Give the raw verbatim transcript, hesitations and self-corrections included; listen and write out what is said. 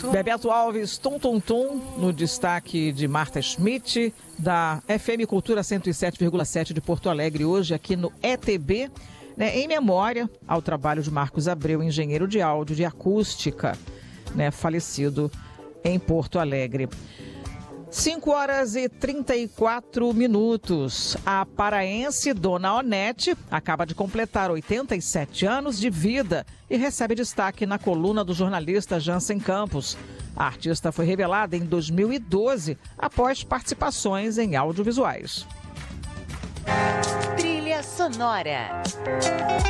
Bebeto. Bebeto Alves, Tum Tum Tum, no destaque de Marta Schmidt, da F M Cultura cento e sete vírgula sete de Porto Alegre, hoje aqui no E T B, né, em memória ao trabalho de Marcos Abreu, engenheiro de áudio de acústica, né, falecido em Porto Alegre. cinco horas e trinta e quatro minutos. A paraense Dona Onete acaba de completar oitenta e sete anos de vida e recebe destaque na coluna do jornalista Jansen Campos. A artista foi revelada em dois mil e doze após participações em audiovisuais. Trilha sonora.